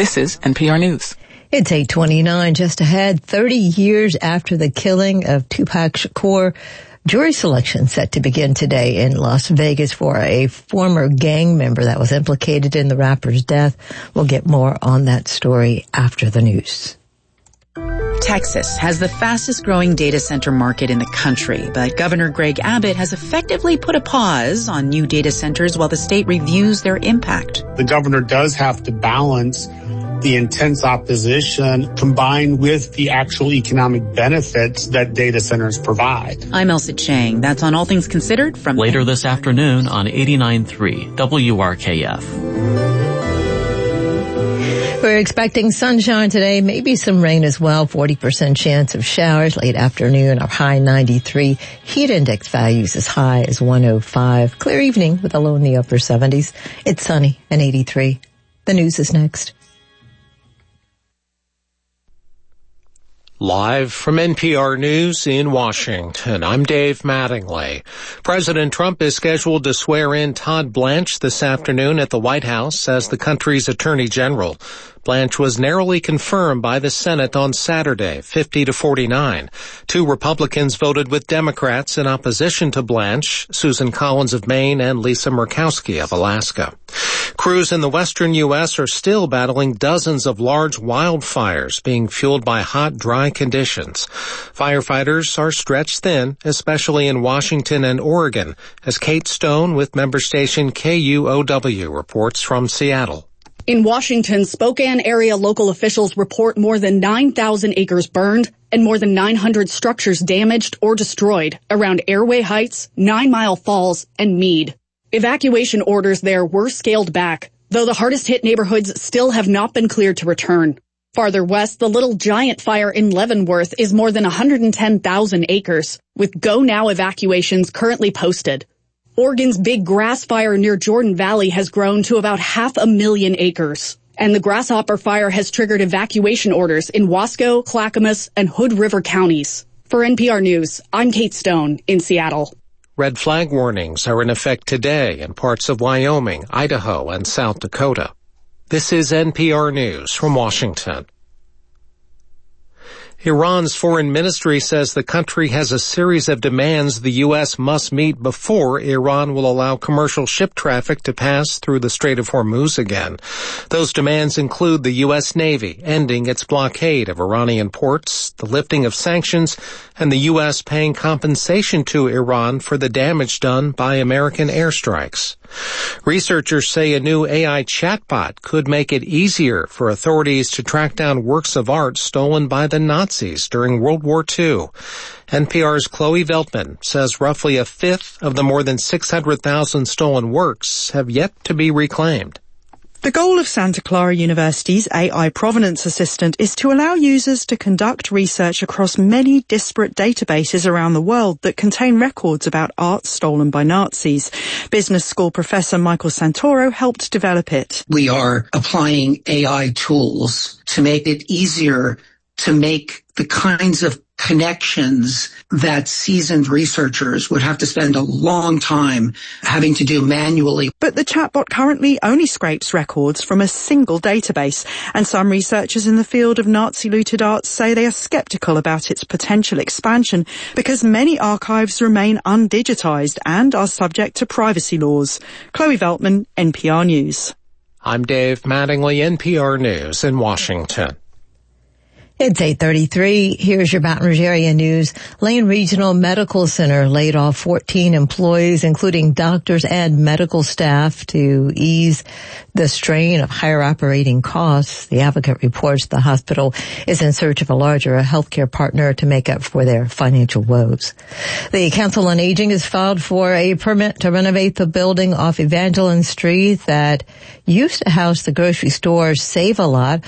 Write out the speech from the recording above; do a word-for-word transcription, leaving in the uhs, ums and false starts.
This is N P R News. It's eight twenty-nine, just ahead, thirty years after the killing of Tupac Shakur. Jury selection set to begin today in Las Vegas for a former gang member that was implicated in the rapper's death. We'll get more on that story after the news. Texas has the fastest growing data center market in the country, but Governor Greg Abbott has effectively put a pause on new data centers while the state reviews their impact. The governor does have to balance the intense opposition combined with the actual economic benefits that data centers provide. I'm Elsa Chang. That's on All Things Considered from later this afternoon on eighty-nine point three W R K F. We're expecting sunshine today, maybe some rain as well, forty percent chance of showers late afternoon, our high ninety-three. Heat index values as high as one oh five. Clear evening with a low in the upper seventies. It's sunny and eighty-three. The news is next. Live from N P R News in Washington, I'm Dave Mattingly. President Trump is scheduled to swear in Todd Blanche this afternoon at the White House as the country's Attorney General. Blanche was narrowly confirmed by the Senate on Saturday, fifty to forty-nine. Two Republicans voted with Democrats in opposition to Blanche, Susan Collins of Maine and Lisa Murkowski of Alaska. Crews in the western U S are still battling dozens of large wildfires being fueled by hot, dry conditions. Firefighters are stretched thin, especially in Washington and Oregon, as Kate Stone with member station K U O W reports from Seattle. In Washington, Spokane area local officials report more than nine thousand acres burned and more than nine hundred structures damaged or destroyed around Airway Heights, Nine Mile Falls, and Meade. Evacuation orders there were scaled back, though the hardest hit neighborhoods still have not been cleared to return. Farther west, the Little Giant Fire in Leavenworth is more than one hundred ten thousand acres, with Go Now evacuations currently posted. Oregon's Big Grass Fire near Jordan Valley has grown to about half a million acres. And the Grasshopper Fire has triggered evacuation orders in Wasco, Clackamas, and Hood River counties. For N P R News, I'm Kate Stone in Seattle. Red flag warnings are in effect today in parts of Wyoming, Idaho, and South Dakota. This is N P R News from Washington. Iran's foreign ministry says the country has a series of demands the U S must meet before Iran will allow commercial ship traffic to pass through the Strait of Hormuz again. Those demands include the U S Navy ending its blockade of Iranian ports, the lifting of sanctions, and the U S paying compensation to Iran for the damage done by American airstrikes. Researchers say a new A I chatbot could make it easier for authorities to track down works of art stolen by the Nazis during World War Two. N P R's Chloe Veltman says roughly a fifth of the more than six hundred thousand stolen works have yet to be reclaimed. The goal of Santa Clara University's A I Provenance Assistant is to allow users to conduct research across many disparate databases around the world that contain records about art stolen by Nazis. Business school professor Michael Santoro helped develop it. We are applying A I tools to make it easier to make the kinds of connections that seasoned researchers would have to spend a long time having to do manually. But the chatbot currently only scrapes records from a single database, and some researchers in the field of Nazi-looted art say they are skeptical about its potential expansion because many archives remain undigitized and are subject to privacy laws. Chloe Veltman, N P R News. I'm Dave Mattingly, N P R News in Washington. It's eight thirty-three. Here's your Baton Rouge area news. Lane Regional Medical Center laid off fourteen employees, including doctors and medical staff, to ease the strain of higher operating costs. The Advocate reports the hospital is in search of a larger healthcare partner to make up for their financial woes. The Council on Aging has filed for a permit to renovate the building off Evangeline Street that used to house the grocery store Save-A-Lot.